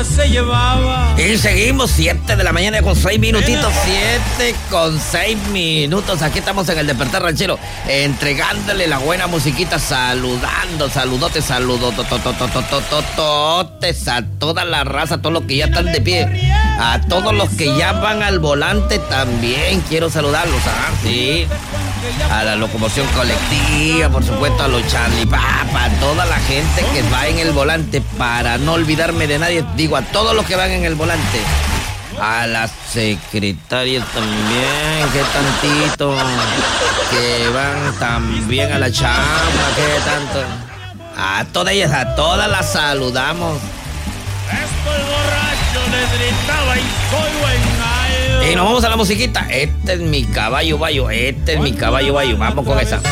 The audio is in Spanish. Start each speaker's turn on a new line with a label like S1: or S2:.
S1: vida se llevaba.
S2: Y seguimos 7 de la mañana con 6 minutitos. 7 con 6 minutos. Aquí estamos en el Despertar Ranchero, entregándole la buena musiquita, saludando, saludotes, saludotototototototes a toda la raza, a todos los que ya están de pie, a todos los que ya van al volante también quiero saludarlos, sí. A la locomoción colectiva, por supuesto, a los Charlie Papa, a toda la gente que va en el volante, para no olvidarme de nadie, digo, a todos los que van en el volante, a las secretarias también, que tantito, que van también a la chamba, que tanto, a todas ellas, a todas las saludamos.
S1: Estoy borracho, les gritaba y soy buen gallo.
S2: Y nos vamos a la musiquita. Este es mi caballo bayo, este es mi caballo bayo. Vamos con esa.